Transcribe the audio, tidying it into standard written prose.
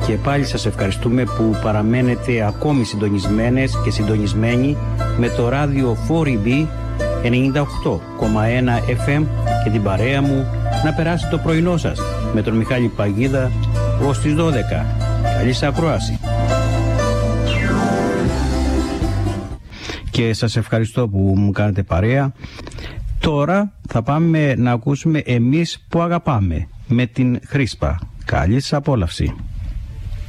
Και πάλι σας ευχαριστούμε που παραμένετε ακόμη συντονισμένες και συντονισμένοι με το ράδιο 4EB 98,1 FM και την παρέα μου να περάσει το πρωινό σας με τον Μιχάλη Παγίδα ως τις 12. Καλή σας ακρόαση. Και σας ευχαριστώ που μου κάνετε παρέα. Τώρα θα πάμε να ακούσουμε Εμείς που αγαπάμε με την Χρίσπα. Καλή σας απόλαυση.